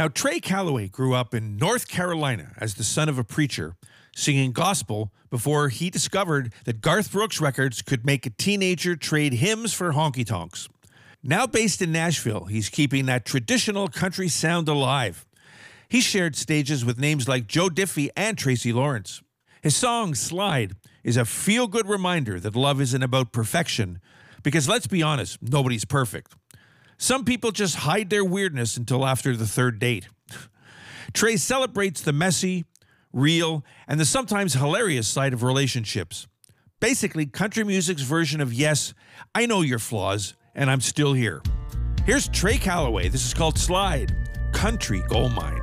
Now, Trey Calloway grew up in North Carolina as the son of a preacher, singing gospel before he discovered that Garth Brooks records could make a teenager trade hymns for honky-tonks. Now based in Nashville, he's keeping that traditional country sound alive. He shared stages with names like Joe Diffie and Tracy Lawrence. His song, Slide, is a feel-good reminder that love isn't about perfection, because let's be honest, nobody's perfect. Some people just hide their weirdness until after the third date. Trey celebrates the messy, real, and the sometimes hilarious side of relationships. Basically, country music's version of yes, I know your flaws, and I'm still here. Here's Trey Calloway. This is called Slide, Country Gold Mine.